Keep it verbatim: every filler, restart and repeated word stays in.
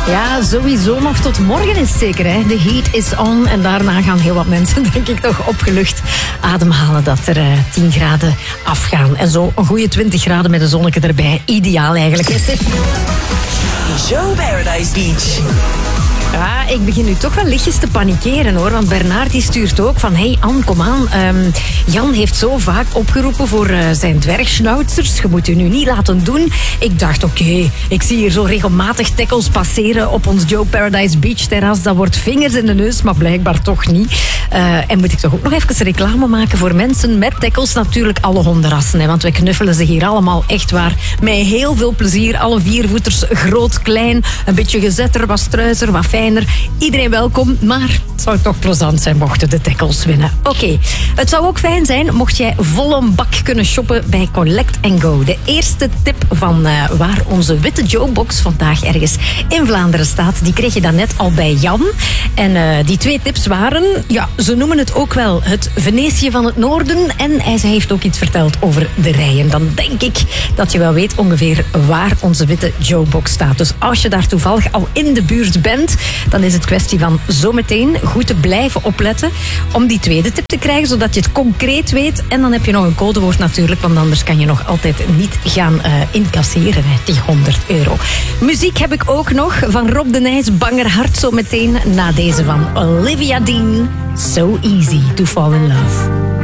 Ja, sowieso nog tot morgen is zeker. Hè? De heat is on en daarna gaan heel wat mensen, denk ik, toch opgelucht ademhalen dat er uh, tien graden afgaan. En zo een goede twintig graden met een zonnetje erbij. Ideaal eigenlijk. Joe Paradise Beach. Ja, ik begin nu toch wel lichtjes te panikeren hoor. Want Bernard die stuurt ook van... Hey Anne, kom aan. Um, Jan heeft zo vaak opgeroepen voor uh, zijn dwergschnautsers. Je moet u nu niet laten doen. Ik dacht, oké, okay, ik zie hier zo regelmatig tackles passeren op ons Joe Paradise Beach terras. Dat wordt vingers in de neus, maar blijkbaar toch niet. Uh, en moet ik toch ook nog even reclame maken voor mensen met tackles. Natuurlijk alle hondenrassen. Hè, want wij knuffelen ze hier allemaal echt waar. Met heel veel plezier. Alle viervoeters, groot, klein. Een beetje gezetter, wat struiser, wat fijner. Iedereen welkom, maar het zou toch plezant zijn mochten de tackles winnen. Oké, okay. Het zou ook fijn zijn mocht jij vol een bak kunnen shoppen bij Collect and Go. De eerste tip van uh, waar onze witte Joe-box vandaag ergens in Vlaanderen staat, die kreeg je daarnet al bij Jan. En uh, die twee tips waren, ja, ze noemen het ook wel het Venetië van het Noorden. En hij heeft ook iets verteld over de rijen. Dan denk ik dat je wel weet ongeveer waar onze witte Joe-box staat. Dus als je daar toevallig al in de buurt bent, dan is het kwestie van zometeen goed te blijven opletten om die tweede tip te krijgen, zodat je het concreet weet. En dan heb je nog een codewoord natuurlijk, want anders kan je nog altijd niet gaan uh, incasseren, hè, die honderd euro. Muziek heb ik ook nog van Rob de Nijs, Banger Hart, zo meteen na deze van Olivia Dean. So easy to fall in love.